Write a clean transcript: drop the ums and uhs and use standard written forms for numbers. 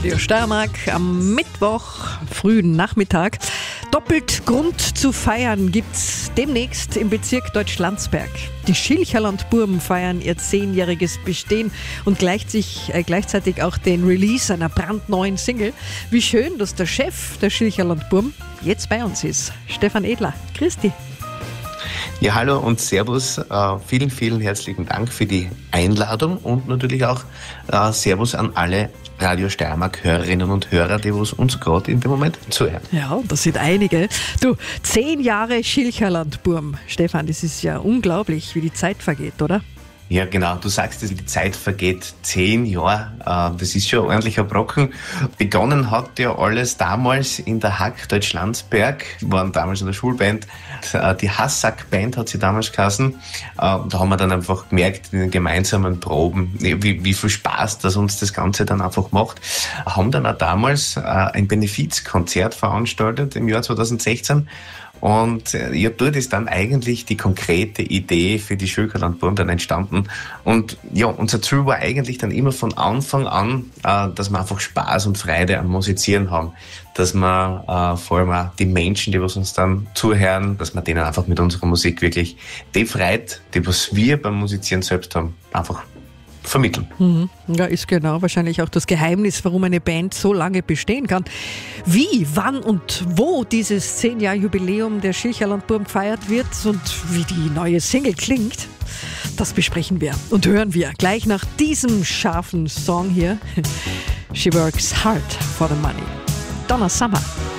Radio Steiermark am Mittwoch, frühen Nachmittag. Doppelt Grund zu feiern gibt's demnächst im Bezirk Deutschlandsberg. Die Schilcherland-Burm feiern ihr 10-jähriges Bestehen und gleichzeitig auch den Release einer brandneuen Single. Wie schön, dass der Chef der Schilcherland-Burm jetzt bei uns ist. Stefan Edler, Christi. Ja, hallo und Servus. Vielen, vielen herzlichen Dank für die Einladung und natürlich auch Servus an alle Radio Steiermark Hörerinnen und Hörer, die uns gerade in dem Moment zuhören. Ja, das sind einige. Du, 10 Jahre Schilcherland-Burm. Stefan, das ist ja unglaublich, wie die Zeit vergeht, oder? Ja, genau. Du sagst, dass die Zeit vergeht. 10 Jahre. Das ist schon ein ordentlicher Brocken. Begonnen hat ja alles damals in der Hack Deutschlandsberg. Wir waren damals in der Schulband. Die Hassack-Band hat sie damals geheißen. Da haben wir dann einfach gemerkt, in den gemeinsamen Proben, wie viel Spaß das uns das Ganze dann einfach macht. Haben dann auch damals ein Benefizkonzert veranstaltet im Jahr 2016. Und ja, dort ist dann eigentlich die konkrete Idee für die Schilcherland-Burm dann entstanden. Und ja, unser Ziel war eigentlich dann immer von Anfang an, dass wir einfach Spaß und Freude am Musizieren haben. Dass wir vor allem auch die Menschen, die was uns dann zuhören, dass wir denen einfach mit unserer Musik wirklich die Freude, die was wir beim Musizieren selbst haben, einfach vermitteln. Ja, ist genau wahrscheinlich auch das Geheimnis, warum eine Band so lange bestehen kann. Wie, wann und wo dieses 10-Jahr-Jubiläum der Schilcherland-Burm gefeiert wird und wie die neue Single klingt, das besprechen wir und hören wir gleich nach diesem scharfen Song hier. She works hard for the money. Donna Summer.